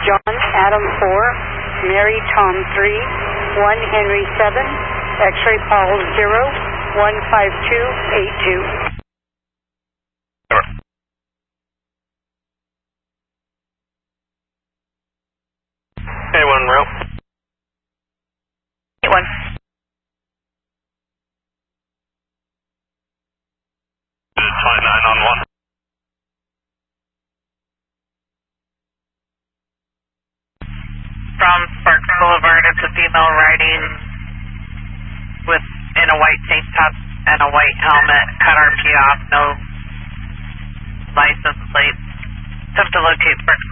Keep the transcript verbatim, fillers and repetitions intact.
John Adam four, Mary Tom three, one Henry seven, X-ray Paul zero, one five two eight two. Anyone en route? eight one. twenty-nine on one. From Sparks Boulevard, it's a female riding with in a white tank top and a white helmet. Cut R P off, no license plate. Attempt to locate Sparks